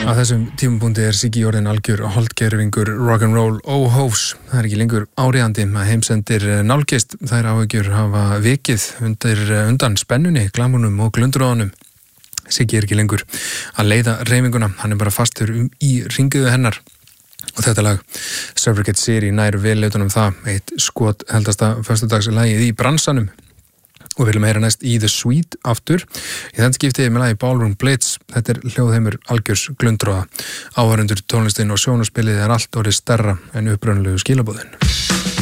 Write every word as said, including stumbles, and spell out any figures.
Að þessum tímapunkti er Siggi orðinn algjör holdgervingur rock'n'roll óhófs. Það er ekki lengur áríðandi að heimsendir nálgist. Þær áhyggjur hafa vikið undir, undan spennunni, glamúnum og glundróðunum. Siggi er ekki lengur að leiða hreyfinguna, hann er bara fastur um í ringiðu hennar. Og þetta lag, Suffragette City, nær vel utanum það, eitt skot heldasta föstudagslagið í bransanum. Og við viljum heyra næst í The Sweet aftur. Í þann skiptið með lagi Ballroom Blitz. Þetta er hljóðheimur algjörs glundróða. Áhörundur tónlistin og sjónarspilið er allt orðið stærra en upprunalegu skilaboðin.